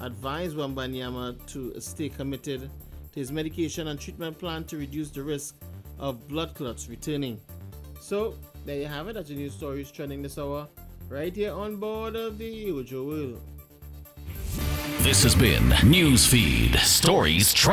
advised Wembanyama to stay committed to his medication and treatment plan to reduce the risk of blood clots returning. So, there you have it. That's the news stories trending this hour, right here on board of the Ojo World. This has been Newsfeed Stories Trending.